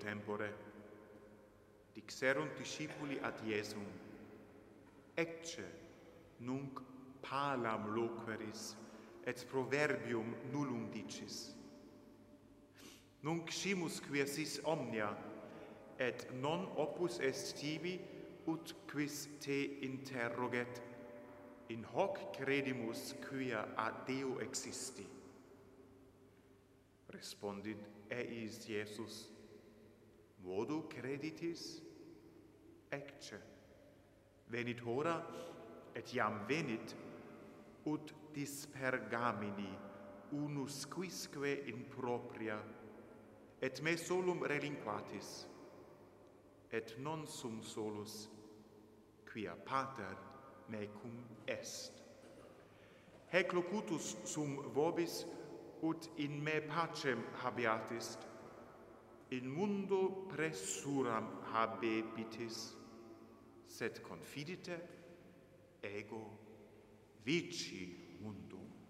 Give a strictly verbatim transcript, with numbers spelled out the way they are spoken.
tempore. Dixerunt discipuli ad Iesum: Ecce nunc palam loqueris, et proverbium nullum dicis. Nunc scimus quia sis omnia, et non opus est tibi, ut quis te interroget, in hoc credimus quia ad Deo existi. Respondit eis Iesus: Modo creditis? Ecce. Venit hora, et iam venit, ut dispergamini unus quisque in propria, et me solum relinquatis, et non sum solus, quia pater mecum est. Hec locutus sum vobis, ut in me pacem habeatis, in mundo pressuram habebitis, sed confidite ego vici mundum.